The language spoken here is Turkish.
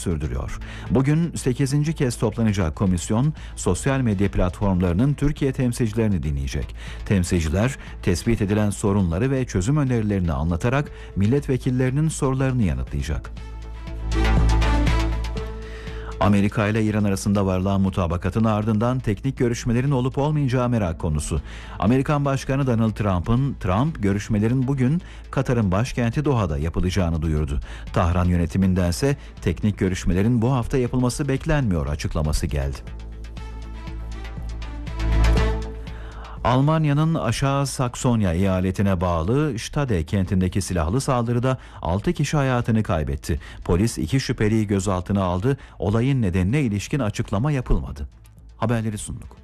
sürdürüyor. Bugün 8. kez toplanacak komisyon, sosyal medya platformlarının Türkiye temsilcilerini dinleyecek. Temsilciler, tespit edilen sorunları ve çözüm önerilerini anlatarak milletvekillerinin sorularını yanıtlayacak. Amerika ile İran arasında varılan mutabakatın ardından teknik görüşmelerin olup olmayacağı merak konusu. Amerikan Başkanı Donald Trump görüşmelerin bugün Katar'ın başkenti Doha'da yapılacağını duyurdu. Tahran yönetiminde teknik görüşmelerin bu hafta yapılması beklenmiyor açıklaması geldi. Almanya'nın Aşağı Saksonya eyaletine bağlı Stade kentindeki silahlı saldırıda 6 kişi hayatını kaybetti. Polis 2 şüpheliyi gözaltına aldı. Olayın nedenine ilişkin açıklama yapılmadı. Haberleri sunduk.